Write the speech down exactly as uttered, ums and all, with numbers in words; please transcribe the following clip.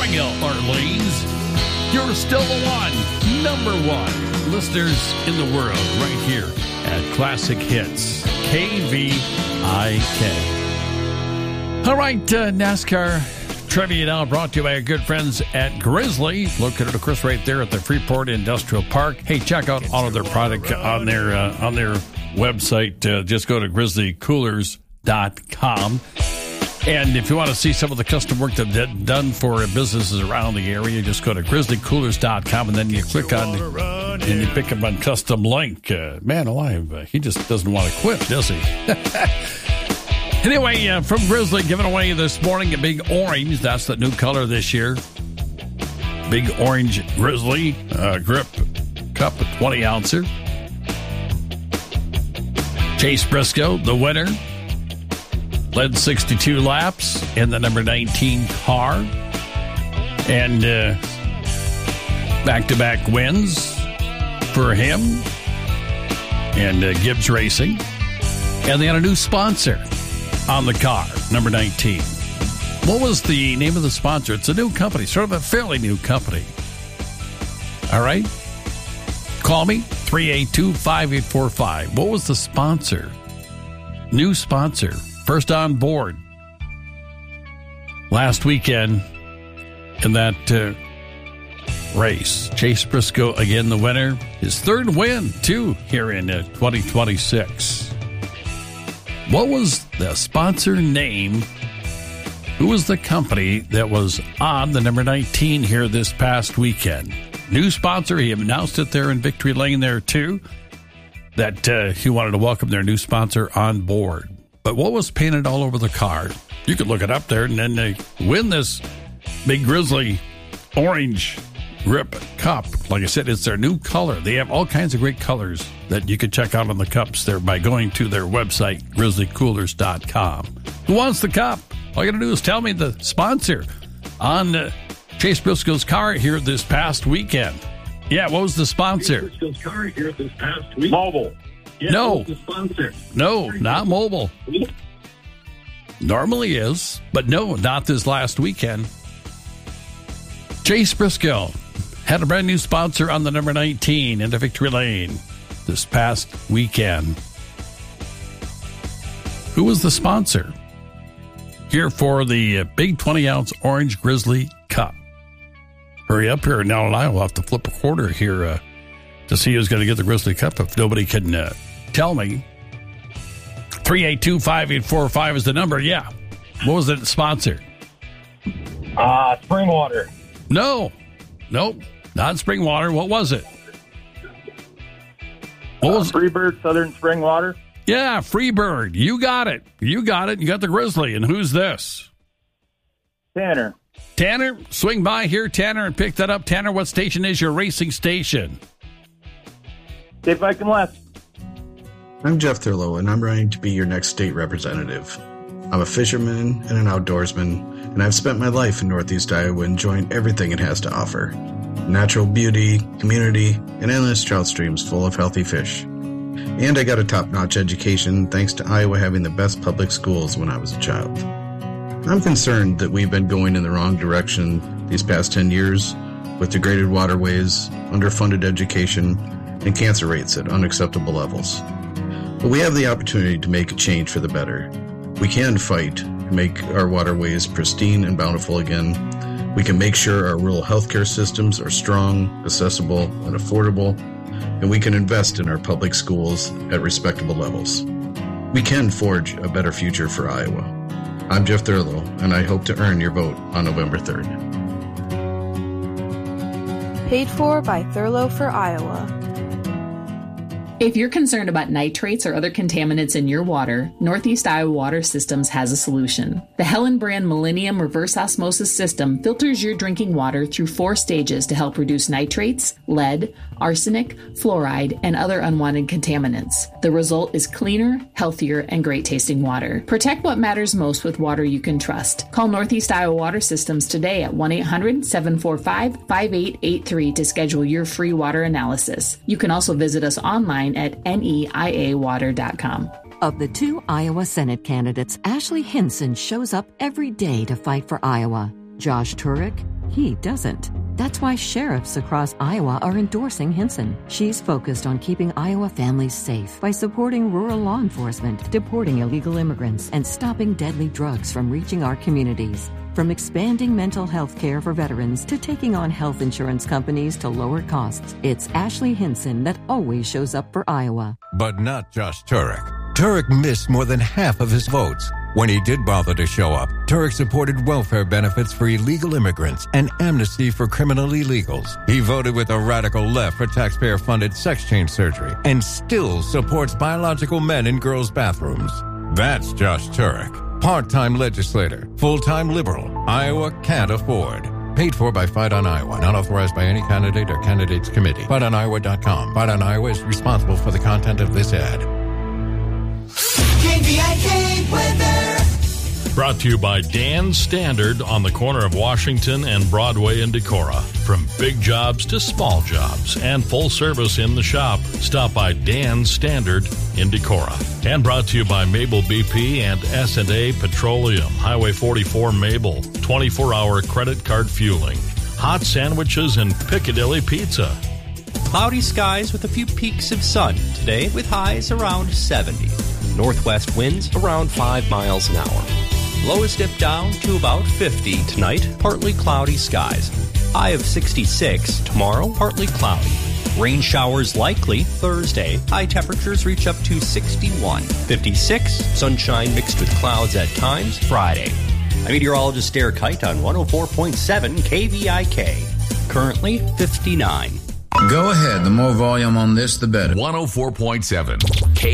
Spring Orleans. You're still the one, number one listeners in the world right here at Classic Hits, K V I K. All right, uh, NASCAR trivia now brought to you by our good friends at Grizzly, located, of course, right there at the Freeport Industrial Park. Hey, check out all of their product on their uh, on their website. Uh, just go to grizzly coolers dot com. And if you want to see some of the custom work that they've done for businesses around the area, just go to grizzly coolers dot com, and then you click on the, and you pick up on custom link. Uh, man alive, uh, he just doesn't want to quit, does he? Anyway, uh, from Grizzly, giving away this morning a big orange. That's the new color this year. Big orange Grizzly uh, grip cup, a twenty ouncer. Chase Briscoe, the winner. Led sixty-two laps in the number nineteen car. And uh, back-to-back wins for him and uh, Gibbs Racing. And they had a new sponsor on the car, number nineteen. What was the name of the sponsor? It's a new company, sort of a fairly new company. All right? Call me, three eight two, five eight four five. What was the sponsor? New sponsor. First on board last weekend in that uh, race. Chase Briscoe, again, the winner. His third win, too, here in uh, twenty twenty-six. What was the sponsor name? Who was the company that was on the number nineteen here this past weekend? New sponsor. He announced it there in Victory Lane there, too, that uh, he wanted to welcome their new sponsor on board. But what was painted all over the car? You could look it up there, and then they win this big Grizzly orange grip cup. Like I said, it's their new color. They have all kinds of great colors that you can check out on the cups there by going to their website, grizzly coolers dot com. Who wants the cup? All you got to do is tell me the sponsor on uh, Chase Briscoe's car here this past weekend. Yeah, what was the sponsor? Chase Briscoe's car here this past weekend. Mobile. Yeah, no, the sponsor. No, not mobile. Normally is, but no, not this last weekend. Chase Briscoe had a brand new sponsor on the number nineteen into Victory Lane this past weekend. Who was the sponsor? Here for the big twenty ounce Orange Grizzly Cup. Hurry up here now, and I will have to flip a quarter here uh, to see who's going to get the Grizzly Cup if nobody can uh, tell me. three eight two, five eight four five is the number. Yeah. What was the sponsor? Uh, Spring Water. No. Nope. Not Spring Water. What was it? What was uh, Freebird Southern Spring Water. Yeah, Freebird. You got it. You got it. You got the Grizzly. And who's this? Tanner. Tanner, swing by here, Tanner, and pick that up. Tanner, what station is your racing station? Dave Viking West. I'm Jeff Thurlow, and I'm running to be your next state representative. I'm a fisherman and an outdoorsman, and I've spent my life in Northeast Iowa enjoying everything it has to offer. Natural beauty, community, and endless trout streams full of healthy fish. And I got a top-notch education thanks to Iowa having the best public schools when I was a child. I'm concerned that we've been going in the wrong direction these past ten years with degraded waterways, underfunded education, and cancer rates at unacceptable levels. But we have the opportunity to make a change for the better. We can fight to make our waterways pristine and bountiful again. We can make sure our rural healthcare systems are strong, accessible, and affordable. And we can invest in our public schools at respectable levels. We can forge a better future for Iowa. I'm Jeff Thurlow, and I hope to earn your vote on November third. Paid for by Thurlow for Iowa. If you're concerned about nitrates or other contaminants in your water, Northeast Iowa Water Systems has a solution. The Helen brand Millennium Reverse Osmosis System filters your drinking water through four stages to help reduce nitrates, lead, arsenic, fluoride, and other unwanted contaminants. The result is cleaner, healthier, and great-tasting water. Protect what matters most with water you can trust. Call Northeast Iowa Water Systems today at one eight hundred, seven four five, five eight eight three to schedule your free water analysis. You can also visit us online at neia water dot com. Of the two Iowa Senate candidates, Ashley Hinson shows up every day to fight for Iowa. Josh Turek, He doesn't. That's why sheriffs across Iowa are endorsing Hinson. She's focused on keeping Iowa families safe by supporting rural law enforcement, deporting illegal immigrants, and stopping deadly drugs from reaching our communities. From expanding mental health care for veterans to taking on health insurance companies to lower costs, it's Ashley Hinson that always shows up for Iowa. But not just Turek. Turek missed more than half of his votes. When he did bother to show up, Turek supported welfare benefits for illegal immigrants and amnesty for criminal illegals. He voted with the radical left for taxpayer-funded sex change surgery and still supports biological men in girls' bathrooms. That's Josh Turek. Part-time legislator, full-time liberal, Iowa can't afford. Paid for by Fight on Iowa, not authorized by any candidate or candidates committee. fight on iowa dot com. Fight on Iowa is responsible for the content of this ad. K V I K weather. Brought to you by Dan's Standard on the corner of Washington and Broadway in Decorah. From big jobs to small jobs and full service in the shop, stop by Dan's Standard in Decorah. And brought to you by Mabel B P and S and A Petroleum, Highway forty-four Mabel, twenty-four hour credit card fueling, hot sandwiches and Piccadilly Pizza. Cloudy skies with a few peaks of sun today with highs around seventy. Northwest winds around five miles an hour. Lows dip down to about fifty tonight, partly cloudy skies. High of sixty-six tomorrow, partly cloudy. Rain showers likely Thursday. High temperatures reach up to sixty-one. fifty-six, sunshine mixed with clouds at times Friday. I'm meteorologist Derek Height on one oh four point seven K V I K. Currently fifty-nine. Go ahead. The more volume on this, the better. one oh four point seven K